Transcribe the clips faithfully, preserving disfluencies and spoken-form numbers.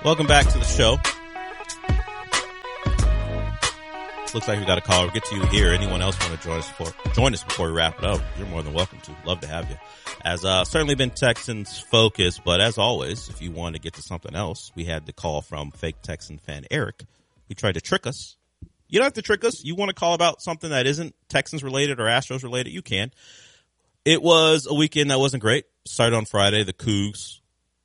Welcome back to the show. Looks like we got a caller. We'll get to you here. Anyone else want to join us for join us before we wrap it up? You're more than welcome to. Love to have you. As uh, certainly been Texans focus, but as always, if you want to get to something else, we had the call from fake Texan fan Eric. He tried to trick us. You don't have to trick us. You want to call about something that isn't Texans related or Astros related, you can. It was a weekend that wasn't great. Started on Friday. The Cougs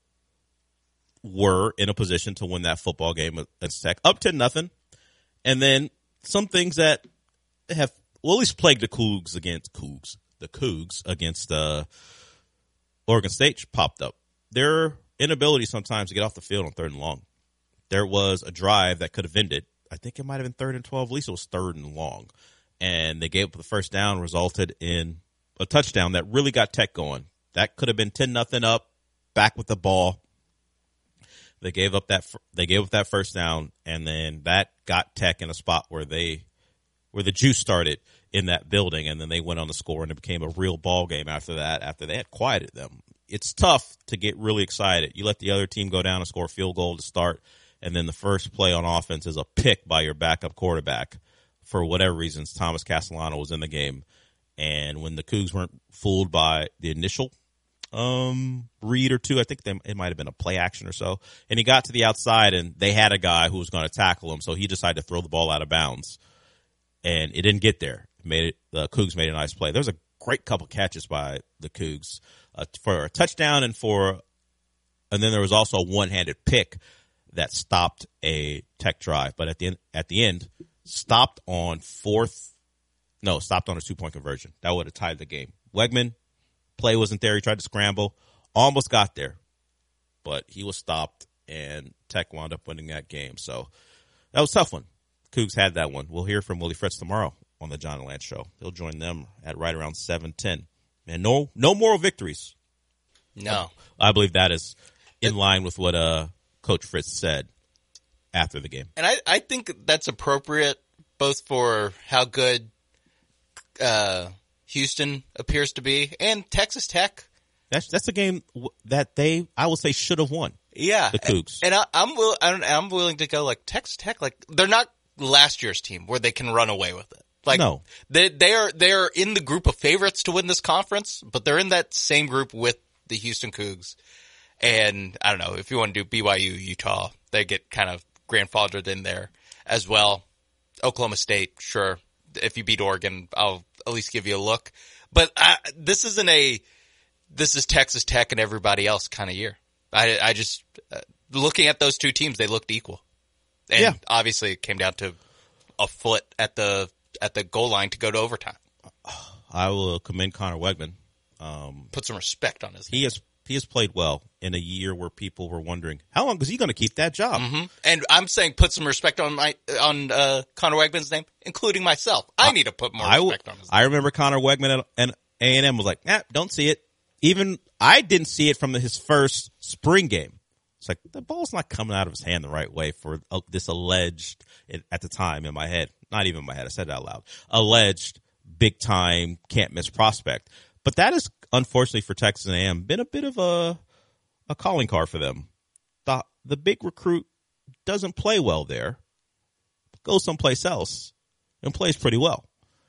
were in a position to win that football game against Tech, up to nothing. And then some things that have, well, at least plagued the Cougs against Cougs, the Cougs against uh, Oregon State popped up. Their inability sometimes to get off the field on third and long. There was a drive that could have ended. I think it might have been third and twelve. At least it was third and long. And they gave up the first down, resulted in a touchdown that really got Tech going. That could have been ten nothing up, back with the ball. They gave up that they gave up that first down, and then that got Tech in a spot where they where the juice started in that building, and then they went on to score, and it became a real ball game after that. After they had quieted them, it's tough to get really excited. You let the other team go down and score a field goal to start, and then the first play on offense is a pick by your backup quarterback. For whatever reasons, Thomas Castellano was in the game, and when the Cougs weren't fooled by the initial um read or two, I think they, it might have been a play action or so, and he got to the outside and they had a guy who was going to tackle him, so he decided to throw the ball out of bounds, and it didn't get there. It made it the Cougs made a nice play. There was a great couple catches by the Cougs uh, for a touchdown, and for and then there was also a one-handed pick that stopped a Tech drive, but at the end, at the end stopped on fourth no stopped on a two-point conversion that would have tied the game. Wegman play wasn't there. He tried to scramble, almost got there, but he was stopped, and Tech wound up winning that game. So that was a tough one. Cougs had that one. We'll hear from Willie Fritz tomorrow on the John and Lance Show. He'll join them at right around seven ten. And no, no moral victories. No, I believe that is in line with what uh, Coach Fritz said after the game. And I, I think that's appropriate, both for how good uh, Houston appears to be, and Texas Tech. That's that's a game that they, I would say, should have won. Yeah, the Cougs. And, and I, I'm will, I'm willing to go like Texas Tech. Like they're not last year's team where they can run away with it. Like no, they they are they are in the group of favorites to win this conference, but they're in that same group with the Houston Cougs. And I don't know if you want to do B Y U, Utah, they get kind of grandfathered in there as well. Oklahoma State, sure. If you beat Oregon, I'll at least give you a look. But I, this isn't a this is Texas Tech and everybody else kind of year. I, I just uh, looking at those two teams, they looked equal, and yeah. obviously it came down to a foot at the at the goal line to go to overtime. I will commend Connor Wegman. Um, Put some respect on his name. He has he has played well in a year where people were wondering how long is he going to keep that job. Mm-hmm. And I'm saying put some respect on my on uh, Connor Wegman's name, including myself. I, I need to put more respect I, on his name. I remember Connor Wegman and A and M was like, nah, don't see it. Even I didn't see it from the, his first spring game. It's like the ball's not coming out of his hand the right way for uh, this alleged, at the time in my head, not even in my head, I said it out loud, alleged big time can't miss prospect. But that is, unfortunately for Texas A and M, been a bit of a a calling card for them. The the big recruit doesn't play well there, goes someplace else and plays pretty well.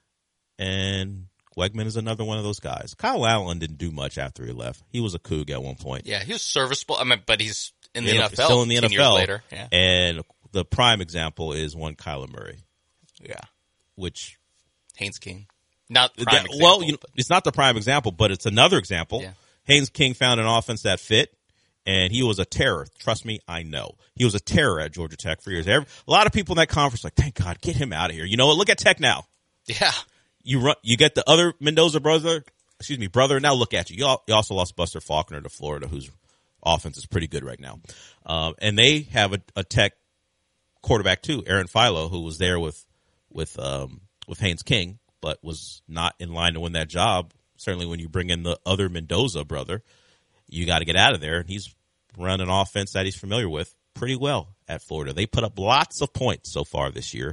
And Wegman is another one of those guys. Kyle Allen didn't do much after he left. He was a Coug at one point. Yeah, he was serviceable. I mean, but he's in the you know, N F L. Still in the N F L. Years later. Yeah. And the prime example is one Kyler Murray. Yeah. Which Haynes King. Not the prime that, example. Well, you know, it's not the prime example, but it's another example. Yeah. Haynes King found an offense that fit, and he was a terror. Trust me, I know. He was a terror at Georgia Tech for years. Every, a lot of people in that conference were like, thank God, get him out of here. You know what? Look at Tech now. Yeah. You run, you get the other Mendoza brother, excuse me, brother. Now look at you. You, all, you also lost Buster Faulkner to Florida, whose offense is pretty good right now. Um, and they have a, a Tech quarterback too, Aaron Philo, who was there with with um, with Haynes King, but was not in line to win that job. Certainly, when you bring in the other Mendoza brother, you got to get out of there. And he's run an offense that he's familiar with pretty well at Florida. They put up lots of points so far this year.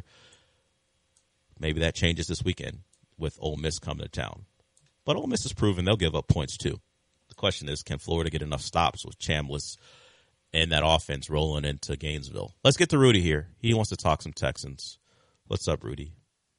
Maybe that changes this weekend with Ole Miss coming to town. But Ole Miss has proven they'll give up points too. The question is, can Florida get enough stops with Chambliss and that offense rolling into Gainesville. Let's get to Rudy here. He wants to talk some Texans. What's up, Rudy?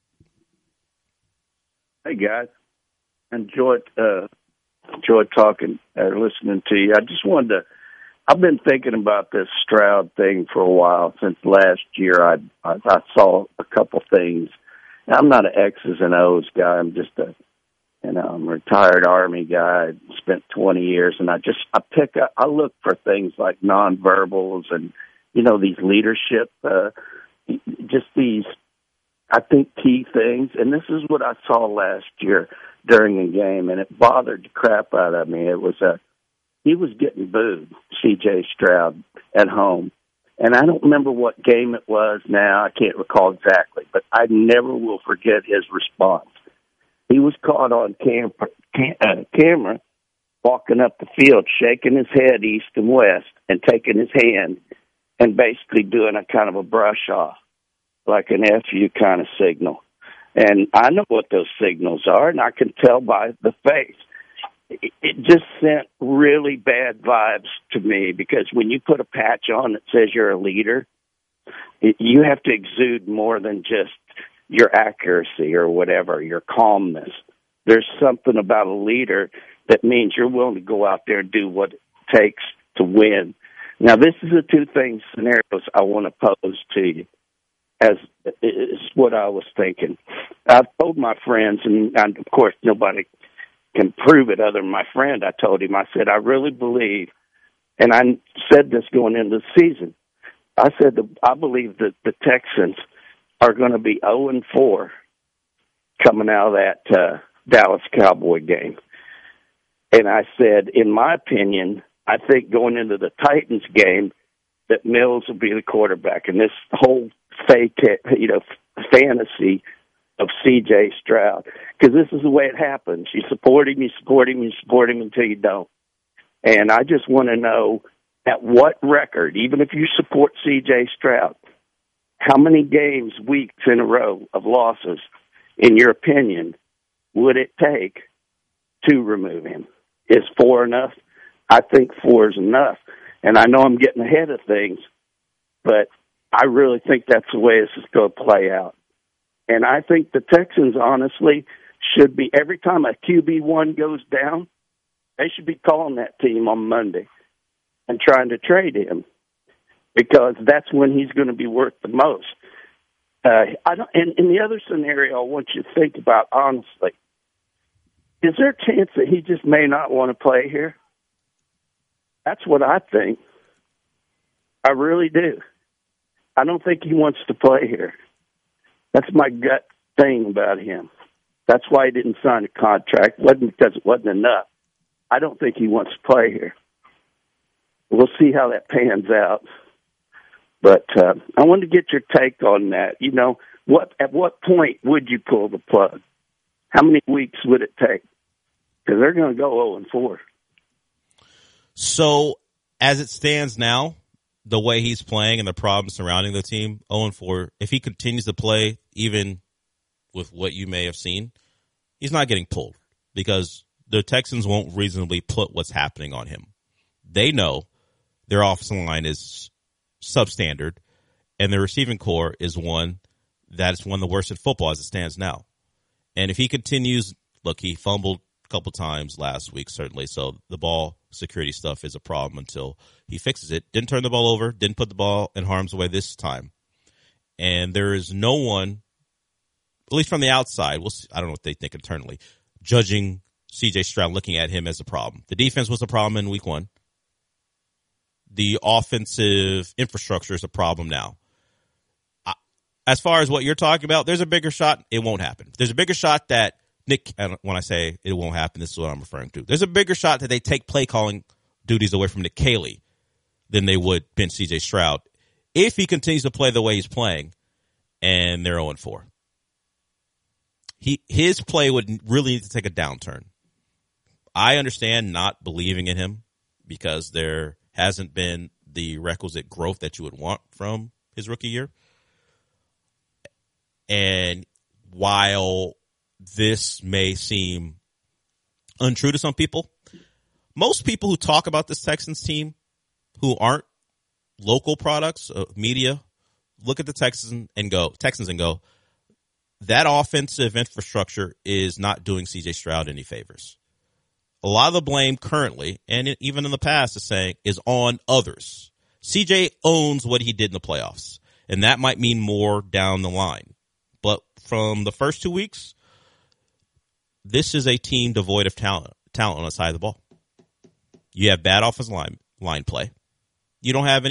Hey, guys. Enjoyed, uh, enjoyed talking, uh, listening to you. I just wanted to, I've been thinking about this Stroud thing for a while. Since last year, I, I, I saw a couple things. I'm not an X's and O's guy. I'm just a, you know, I'm a retired Army guy. I spent twenty years, and I just, I pick up, I look for things like nonverbals and, you know, these leadership, uh, just these, I think, key things. And this is what I saw last year during a game, and it bothered the crap out of me. It was a, he was getting booed, C J Stroud, at home. And I don't remember what game it was now. I can't recall exactly, but I never will forget his response. He was caught on cam- cam- uh, camera walking up the field, shaking his head east and west and taking his hand and basically doing a kind of a brush off, like an F U kind of signal. And I know what those signals are, and I can tell by the face. It, it just sent really bad vibes to me, because when you put a patch on that says you're a leader, it, you have to exude more than just your accuracy or whatever, your calmness. There's something about a leader that means you're willing to go out there and do what it takes to win. Now, this is the two things, scenarios I want to pose to you, as is what I was thinking. I've told my friends, and, and of course nobody can prove it other than my friend. I told him, I said, I really believe, and I said this going into the season, I said, that I believe that the Texans are going to be oh and four coming out of that uh, Dallas Cowboy game. And I said, in my opinion, I think going into the Titans game, that Mills will be the quarterback. And this whole fake, you know, fantasy of C J Stroud, because this is the way it happens. You support him, you support him, you support him until you don't. And I just want to know, at what record, even if you support C J Stroud, how many games, weeks in a row of losses, in your opinion, would it take to remove him? Is four enough? I think four is enough. And I know I'm getting ahead of things, but I really think that's the way this is going to play out. And I think the Texans, honestly, should be, every time a Q B one goes down, they should be calling that team on Monday and trying to trade him, because that's when he's going to be worth the most. Uh, I don't, and in the other scenario, I want you to think about, honestly, is there a chance that he just may not want to play here? That's what I think. I really do. I don't think he wants to play here. That's my gut thing about him. That's why he didn't sign a contract. It wasn't because it wasn't enough. I don't think he wants to play here. We'll see how that pans out. But uh, I wanted to get your take on that. You know, what at what point would you pull the plug? How many weeks would it take? Because they're going to go oh and four. So, as it stands now, the way he's playing and the problems surrounding the team, oh and four, if he continues to play, even with what you may have seen, he's not getting pulled, because the Texans won't reasonably put what's happening on him. They know their offensive line is substandard, and their receiving core is one that's one of the worst in football as it stands now. And if he continues, look, he fumbled a couple times last week, certainly, so the ball security stuff is a problem until he fixes it. Didn't turn the ball over, didn't put the ball in harm's way this time. And there is no one, at least from the outside, we'll see, I don't know what they think internally, judging C J Stroud, looking at him as a problem. The defense was a problem in week one. The offensive infrastructure is a problem now. As far as what you're talking about, there's a bigger shot, it won't happen. There's a bigger shot that Nick, when I say it won't happen, this is what I'm referring to. There's a bigger shot that they take play calling duties away from Nick Caley than they would bench C J Stroud if he continues to play the way he's playing, and they're oh and four. He, his play would really need to take a downturn. I understand not believing in him because there hasn't been the requisite growth that you would want from his rookie year. And while this may seem untrue to some people, most people who talk about this Texans team who aren't local products, uh, media, look at the Texans and go Texans and go. That offensive infrastructure is not doing C J Stroud any favors. A lot of the blame currently, and even in the past, is saying is on others. C J owns what he did in the playoffs, and that might mean more down the line. But from the first two weeks, this is a team devoid of talent, talent on the side of the ball. You have bad offensive line line play. You don't have any